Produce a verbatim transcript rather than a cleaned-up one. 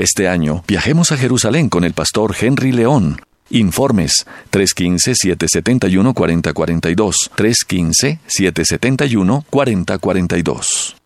Este año, viajemos a Jerusalén con el pastor Henry León. Informes tres uno cinco, siete siete uno, cuatro cero cuatro dos, tres uno cinco, siete siete uno, cuatro cero cuatro dos.